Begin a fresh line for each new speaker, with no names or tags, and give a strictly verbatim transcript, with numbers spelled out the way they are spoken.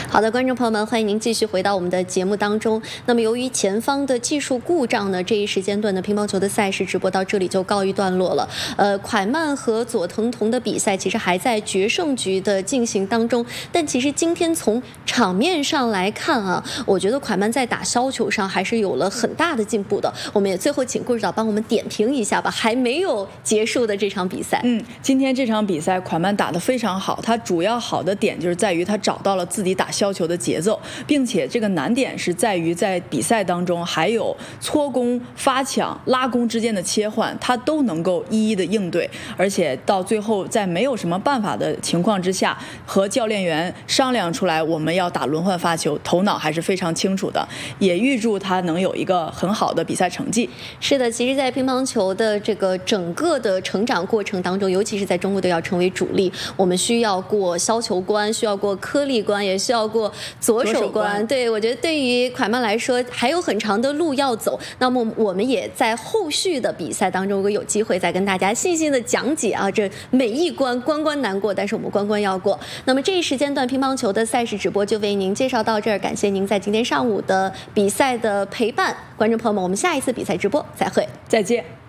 好的，观众朋友们，欢迎您继续回到我们的节目当中。那么，由于前方的技术故障呢，这一时间段的乒乓球的赛事直播到这里就告一段落了。呃，蒯曼和佐藤童的比赛其实还在决胜局的进行当中，但其实今天从场面上来看啊，我觉得蒯曼在打削球上还是有了很大的进步的。我们也最后请顾指导帮我们点评一下吧，还没有结束的这场比赛。
嗯，今天这场比赛蒯曼打得非常好，他主要好的点就是在于他找到了自己打削球的节奏，并且这个难点是在于在比赛当中还有搓攻、发抢、拉弓之间的切换，他都能够一一的应对，而且到最后在没有什么办法的情况之下，和教练员商量出来我们要打轮换发球，头脑还是非常清楚的，也预祝他能有一个很好的比赛成绩。
是的，其实在乒乓球的这个整个的成长过程当中，尤其是在中国队要成为主力，我们需要过削球关，需要过颗粒关，也需要过左手关。对，我觉得对于蒯曼来说还有很长的路要走。那么我们也在后续的比赛当中，如果有机会再跟大家细细的讲解啊，这每一关关关难过，但是我们关关要过。那么这一时间段乒乓球的赛事直播就为您介绍到这儿，感谢您在今天上午的比赛的陪伴。观众朋友们，我们下一次比赛直播再会，
再见。